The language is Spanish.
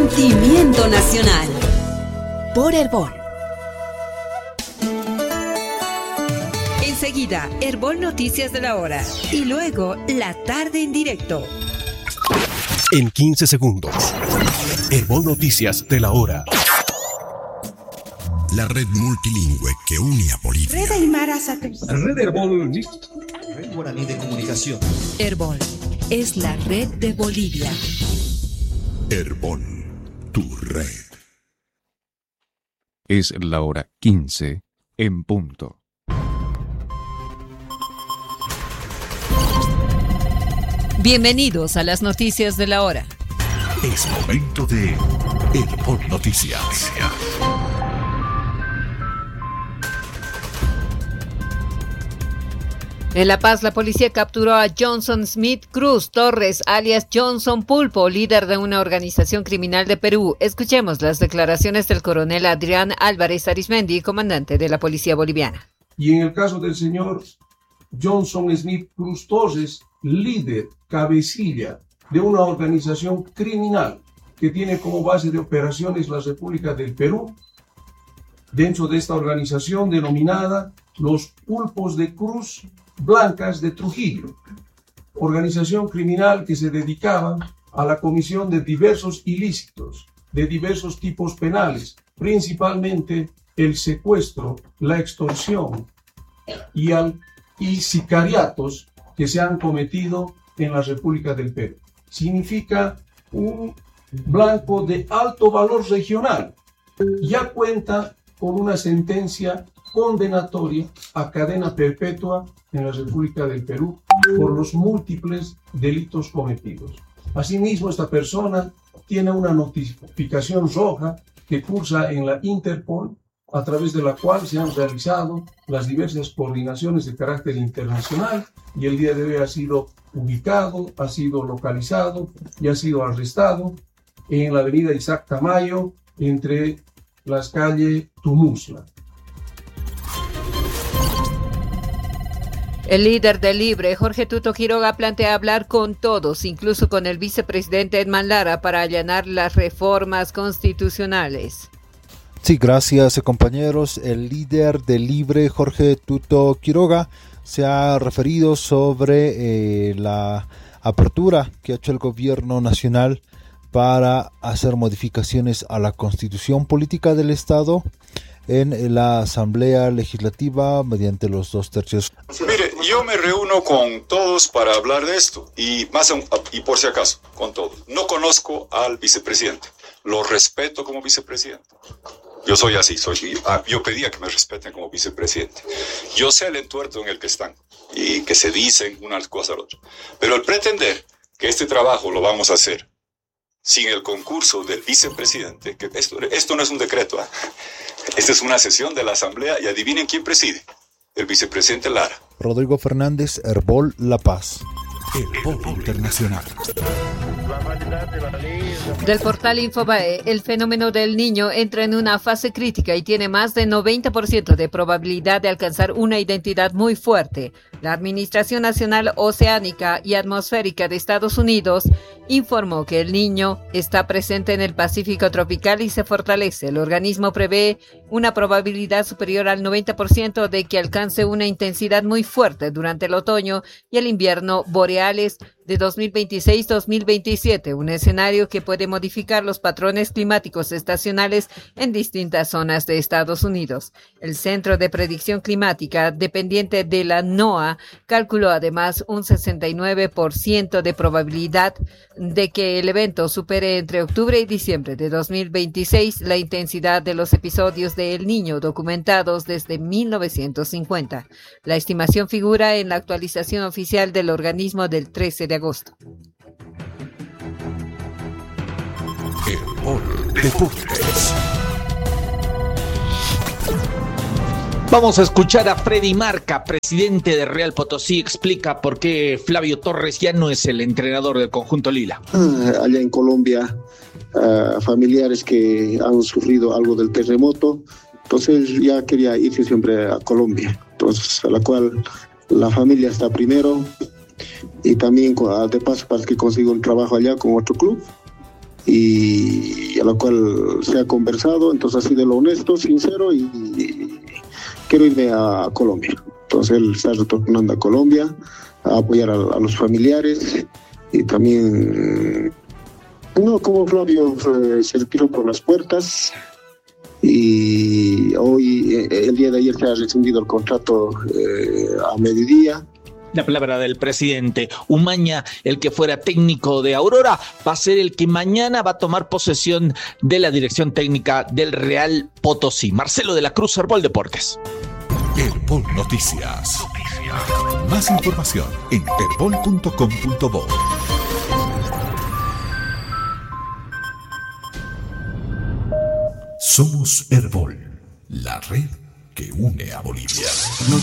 Sentimiento Nacional por Herbol. Enseguida, Herbol Noticias de la Hora y luego La Tarde en Directo. En 15 segundos, Herbol Noticias de la Hora. La red multilingüe que une a Bolivia. Red Aymara Satén. Red Herbol. Red Guaraní de Comunicación. Herbol es la red de Bolivia. Herbol, tu red. Es la hora 15 en punto. Bienvenidos a las noticias de la hora. Es momento de Herbol Noticias. En La Paz, la policía capturó a Johnson Smith Cruz Torres, alias Johnson Pulpo, líder de una organización criminal de Perú. Escuchemos las declaraciones del coronel Adrián Álvarez Arismendi, comandante de la policía boliviana. Y en el caso del señor Johnson Smith Cruz Torres, líder, cabecilla de una organización criminal que tiene como base de operaciones la República del Perú, dentro de esta organización denominada los Pulpos de Cruz Blancas de Trujillo, organización criminal que se dedicaba a la comisión de diversos ilícitos, de diversos tipos penales, principalmente el secuestro, la extorsión y sicariatos que se han cometido en la República del Perú. Significa un blanco de alto valor regional. Ya cuenta con una sentencia condenatoria a cadena perpetua en la República del Perú por los múltiples delitos cometidos. Asimismo, esta persona tiene una notificación roja que cursa en la Interpol, a través de la cual se han realizado las diversas coordinaciones de carácter internacional, y el día de hoy ha sido ubicado, ha sido localizado y ha sido arrestado en la avenida Isaac Tamayo, entre las calles Tumusla. El líder del Libre, Jorge Tuto Quiroga, plantea hablar con todos, incluso con el vicepresidente Edman Lara, para allanar las reformas constitucionales. Sí, gracias compañeros. El líder del Libre, Jorge Tuto Quiroga, se ha referido sobre la apertura que ha hecho el gobierno nacional para hacer modificaciones a la Constitución Política del Estado en la Asamblea Legislativa mediante los 2/3. Mire, yo me reúno con todos para hablar de esto y por si acaso, con todos. No conozco al vicepresidente, lo respeto como vicepresidente. Yo soy así, yo pedía que me respeten como vicepresidente. Yo sé el entuerto en el que están y que se dicen unas cosas a otras. Pero el pretender que este trabajo lo vamos a hacer sin el concurso del vicepresidente, que esto no es un decreto, ¿eh? Esta es una sesión de la Asamblea y adivinen quién preside, el vicepresidente Lara. Rodrigo Fernández, Herbol, La Paz. Herbol Internacional. Del portal Infobae, el fenómeno del Niño entra en una fase crítica y tiene más de 90% de probabilidad de alcanzar una identidad muy fuerte. La Administración Nacional Oceánica y Atmosférica de Estados Unidos informó que el Niño está presente en el Pacífico tropical y se fortalece. El organismo prevé una probabilidad superior al 90% de que alcance una intensidad muy fuerte durante el otoño y el invierno boreales de 2026-2027, un escenario que puede modificar los patrones climáticos estacionales en distintas zonas de Estados Unidos. El Centro de Predicción Climática, dependiente de la NOAA, calculó además un 69% de probabilidad de que el evento supere entre octubre y diciembre de 2026 la intensidad de los episodios de El Niño documentados desde 1950. La estimación figura en la actualización oficial del organismo del 13 de agosto. Deportes. Vamos a escuchar a Freddy Marca, presidente de Real Potosí, explica por qué Flavio Torres ya no es el entrenador del conjunto Lila. Allá en Colombia, familiares que han sufrido algo del terremoto, entonces ya quería irse siempre a Colombia, entonces a la cual la familia está primero y también de paso para que consiga un trabajo allá con otro club y a la cual se ha conversado, entonces ha sido lo honesto, sincero y quiero irme a Colombia. Entonces él está retornando a Colombia a apoyar a los familiares y también, no como Flavio se retiró por las puertas y hoy, el día de ayer se ha rescindido el contrato a mediodía. La palabra del presidente. Umaña, el que fuera técnico de Aurora, va a ser el que mañana va a tomar posesión de la dirección técnica del Real Potosí. Marcelo de la Cruz, Herbol Deportes. Herbol Noticias. Más información en herbol.com.bo. Somos Herbol, la red que une a Bolivia.